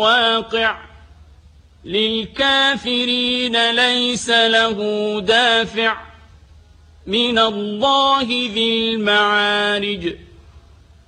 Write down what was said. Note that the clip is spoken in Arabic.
واقع للكافرين ليس له دافع من الله ذي المعارج